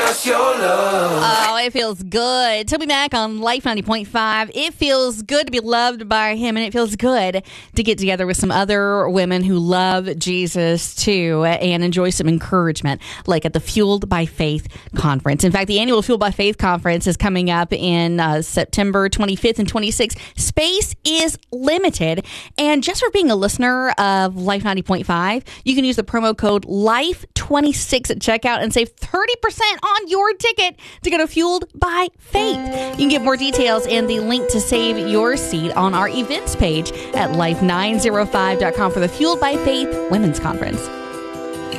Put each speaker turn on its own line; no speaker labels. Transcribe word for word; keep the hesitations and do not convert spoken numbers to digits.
just your love.
Oh, it feels good. Toby Mac on Life ninety point five. It feels good to be loved by him, and it feels good to get together with some other women who love Jesus too and enjoy some encouragement, like at the Fueled by Faith conference. In fact, the annual Fueled by Faith conference is coming up in uh, September twenty-fifth and twenty-sixth. Space is limited, and just for being a listener of Life ninety point five, you can use the promo code life twenty-six at checkout and save thirty percent on your ticket to go to Fueled by Faith. You can get more details and the link to save your seat on our events page at life nine oh five dot com for the Fueled by Faith Women's Conference.